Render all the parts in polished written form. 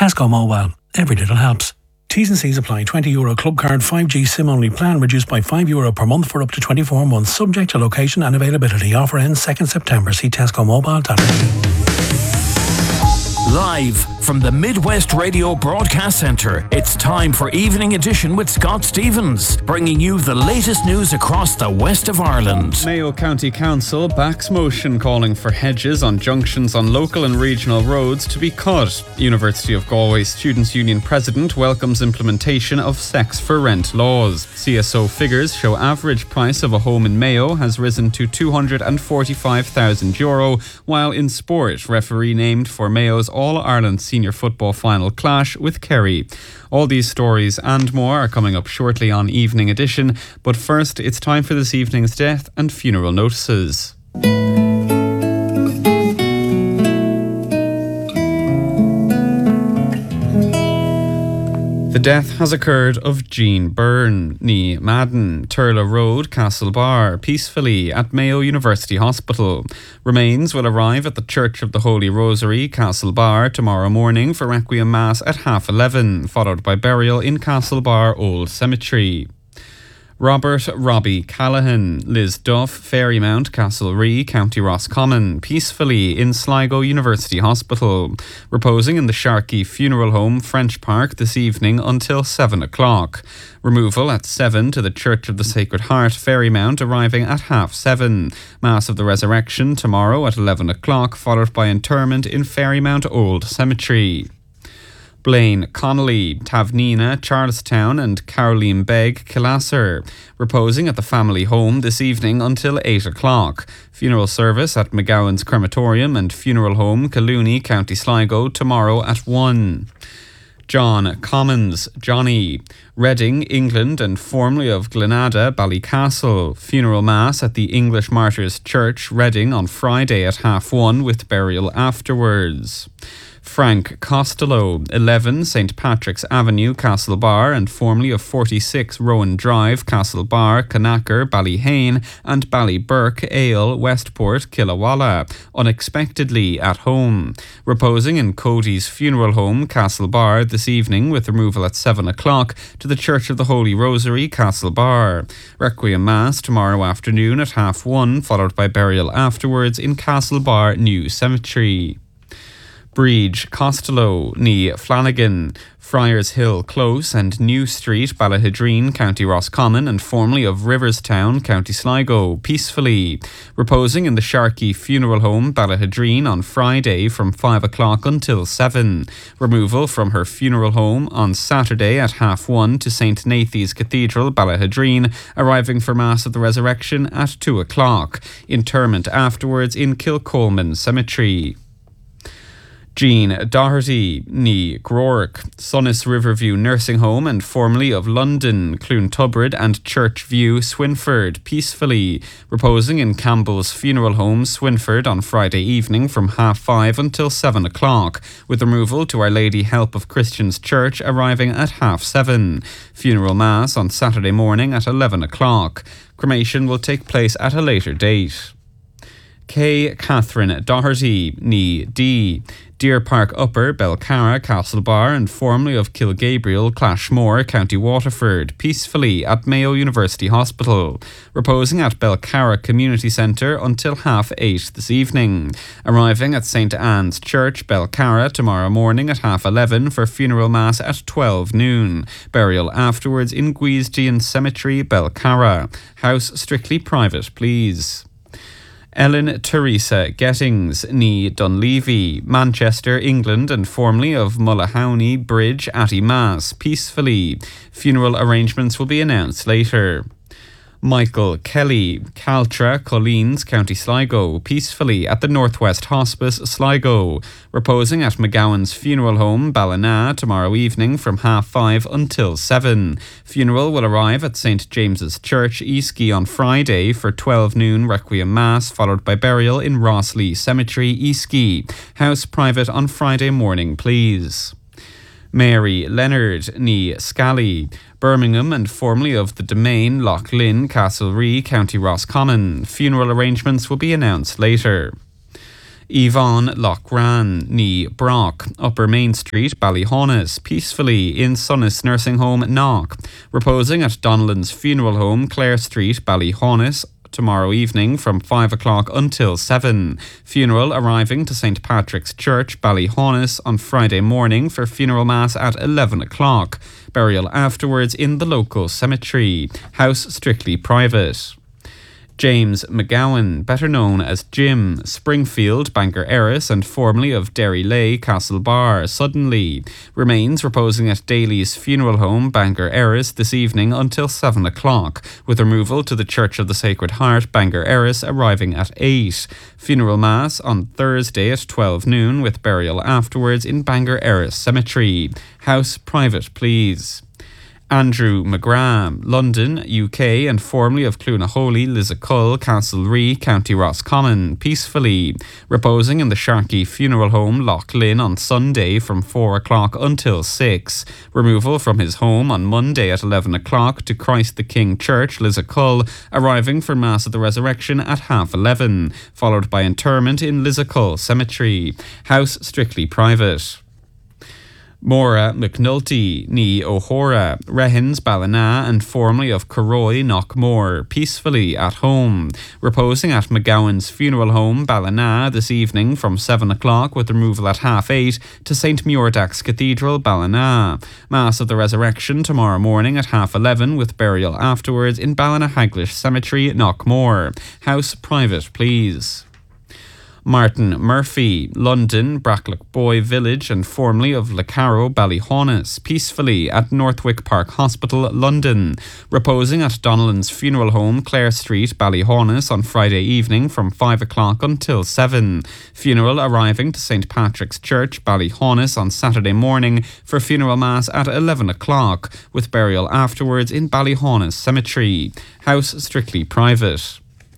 Tesco Mobile. Every little helps. T's and C's apply. €20 club card 5G SIM only plan reduced by €5 per month for up to 24 months, subject to location and availability. Offer ends 2nd September. See tescomobile.ie. Live from the Midwest Radio Broadcast Centre, it's time for Evening Edition with Scott Stevens, bringing you the latest news across the west of Ireland. Mayo County Council backs motion calling for hedges on junctions on local and regional roads to be cut. University of Galway Students' Union President welcomes implementation of sex for rent laws. CSO figures show average price of a home in Mayo has risen to €245,000, while in sport, referee named for Mayo's All-Ireland Senior Football Final clash with Kerry. All these stories and more are coming up shortly on Evening Edition, but first it's time for this evening's death and funeral notices. The death has occurred of Jean Byrne, ní Madden, Turla Road, Castlebar, peacefully at Mayo University Hospital. Remains will arrive at the Church of the Holy Rosary, Castlebar, tomorrow morning for Requiem Mass at 11:30, followed by burial in Castlebar Old Cemetery. Robert Robbie Callahan, Liz Duff, Fairymount, Castlerea, County Roscommon, peacefully in Sligo University Hospital, reposing in the Sharkey Funeral Home, French Park, this evening until 7 o'clock. Removal at 7 to the Church of the Sacred Heart, Fairymount, arriving at 7:30. Mass of the Resurrection tomorrow at 11 o'clock, followed by interment in Fairymount Old Cemetery. Blaine Connolly, Tavnina, Charlestown and Caroline Begg, Killasser, reposing at the family home this evening until 8 o'clock. Funeral service at McGowan's Crematorium and Funeral Home, Collooney, County Sligo, tomorrow at 1. John Commons, Johnny, Reading, England and formerly of Glenada, Ballycastle. Funeral Mass at the English Martyrs Church, Reading on Friday at 1:30 with burial afterwards. Frank Costello, 11 St Patrick's Avenue, Castlebar, and formerly of 46 Rowan Drive, Castlebar, Connacher, Ballyhane, and Ballyburke, Ale, Westport, Killawalla, unexpectedly at home. Reposing in Cody's Funeral Home, Castlebar, this evening with removal at 7 o'clock to the Church of the Holy Rosary, Castlebar. Requiem Mass tomorrow afternoon at 1:30, followed by burial afterwards in Castlebar New Cemetery. Breege Costello, ní Flanagan, Friars Hill Close and New Street, Ballahidreen, County Roscommon, and formerly of Riverstown, County Sligo, peacefully. Reposing in the Sharkey Funeral Home, Ballahidreen, on Friday from 5 o'clock until 7. Removal from her funeral home on Saturday at 1:30 to St Nathy's Cathedral, Ballahidreen, arriving for Mass of the Resurrection at 2 o'clock. Interment afterwards in Kilcolman Cemetery. Jean Doherty, ní Groark, Sunnis Riverview Nursing Home and formerly of London, Cloontubrid and Church View, Swinford, peacefully, reposing in Campbell's Funeral Home, Swinford, on Friday evening from 5:30 until 7 o'clock, with removal to Our Lady Help of Christians Church arriving at 7:30. Funeral Mass on Saturday morning at 11 o'clock. Cremation will take place at a later date. K. Catherine Doherty, ní D. Deer Park Upper, Belcarra, Castlebar, and formerly of Kilgabriel, Clashmore, County Waterford, peacefully at Mayo University Hospital. Reposing at Belcarra Community Centre until 8:30 this evening. Arriving at St Anne's Church, Belcarra, tomorrow morning at 11:30 for funeral mass at 12 noon. Burial afterwards in Guisdean Cemetery, Belcarra. House strictly private, please. Ellen Teresa Gettings, ní Dunleavy, Manchester, England, and formerly of Mullahowney Bridge, Atty Mass, peacefully. Funeral arrangements will be announced later. Michael Kelly, Caltra, Colleen's, County Sligo, peacefully at the Northwest Hospice, Sligo, reposing at McGowan's Funeral Home, Ballina, tomorrow evening from 5:30 until 7. Funeral will arrive at St James's Church, Easkey, on Friday for 12 noon Requiem Mass, followed by burial in Rossley Cemetery, Easkey. House private on Friday morning, please. Mary Leonard, ní Scally, Birmingham and formerly of the Domain, Loch Lynn, Castlerea, County Roscommon. Funeral arrangements will be announced later. Yvonne Lochran ní Brock, Upper Main Street, Ballyhaunis, peacefully in Sunnis Nursing Home, Knock. Reposing at Donnellan's Funeral Home, Clare Street, Ballyhaunis, tomorrow evening from 5 o'clock until 7. Funeral arriving to St. Patrick's Church, Ballyhaunis on Friday morning for funeral mass at 11 o'clock. Burial afterwards in the local cemetery. House strictly private. James McGowan, better known as Jim, Springfield, Bangor Erris and formerly of Derry Lay, Castlebar, suddenly remains reposing at Daly's Funeral Home, Bangor Erris this evening until 7 o'clock, with removal to the Church of the Sacred Heart, Bangor Erris, arriving at 8. Funeral mass on Thursday at 12 noon with burial afterwards in Bangor Erris Cemetery. House private, please. Andrew McGrath, London, UK, and formerly of Clunaholy, Lissacull, Castlerea, County Roscommon, peacefully reposing in the Sharkey Funeral Home, Lough Lynn, on Sunday from 4 o'clock until 6. Removal from his home on Monday at 11 o'clock to Christ the King Church, Lissacull, arriving for Mass of the Resurrection at 11:30, followed by interment in Lissacull Cemetery. House strictly private. Maura McNulty ní O'Hora, Rehens, Ballina, and formerly of Corroy, Knockmore, peacefully at home. Reposing at McGowan's Funeral Home, Ballina, this evening from 7 o'clock with removal at 8:30 to St. Muirdax Cathedral, Ballina. Mass of the Resurrection tomorrow morning at 11:30 with burial afterwards in Ballinahaglish Cemetery, Knockmore. House private, please. Martin Murphy, London, Bracklock Boy Village and formerly of Lecarrow, Ballyhaunis, peacefully at Northwick Park Hospital, London. Reposing at Donnellan's Funeral Home, Clare Street, Ballyhaunis on Friday evening from 5 o'clock until 7. Funeral arriving to St. Patrick's Church, Ballyhaunis on Saturday morning for funeral mass at 11 o'clock, with burial afterwards in Ballyhaunis Cemetery. House strictly private.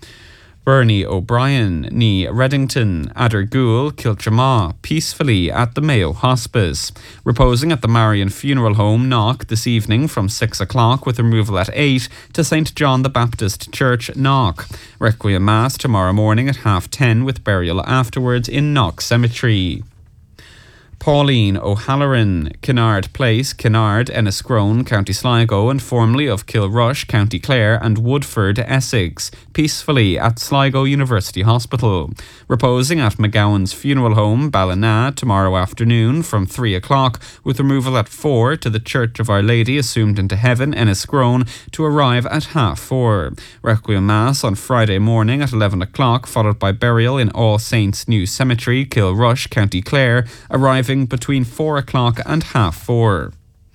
Bernie O'Brien, ní Reddington, Adergool, Kiltramaw, peacefully at the Mayo Hospice. Reposing at the Marion Funeral Home, Knock, this evening from 6 o'clock with removal at 8 to St. John the Baptist Church, Knock. Requiem Mass tomorrow morning at 10:30 with burial afterwards in Knock Cemetery. Pauline O'Halloran, Kinnaird Place, Kinnaird, Enniscrone, County Sligo, and formerly of Kilrush, County Clare, and Woodford, Essex, peacefully at Sligo University Hospital. Reposing at McGowan's Funeral Home, Ballina, tomorrow afternoon from 3 o'clock, with removal at 4 to the Church of Our Lady Assumed into Heaven, Enniscrone, to arrive at 4:30. Requiem Mass on Friday morning at 11 o'clock, followed by burial in All Saints New Cemetery, Kilrush, County Clare, arriving between 4 o'clock and 4:30.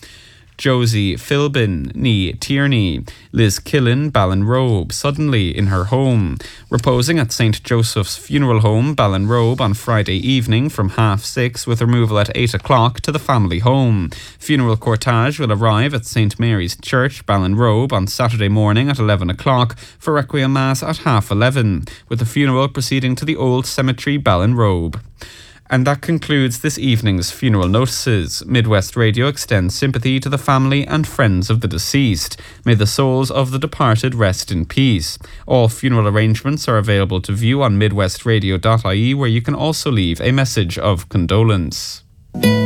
Josie Philbin, ní Tierney, Liz Killen, Ballinrobe, suddenly in her home. Reposing at St. Joseph's Funeral Home, Ballinrobe, on Friday evening from 6:30 with removal at 8 o'clock to the family home. Funeral cortege will arrive at St. Mary's Church, Ballinrobe, on Saturday morning at 11 o'clock for Requiem Mass at 11:30, with the funeral proceeding to the Old Cemetery, Ballinrobe. And that concludes this evening's funeral notices. Midwest Radio extends sympathy to the family and friends of the deceased. May the souls of the departed rest in peace. All funeral arrangements are available to view on midwestradio.ie, where you can also leave a message of condolence.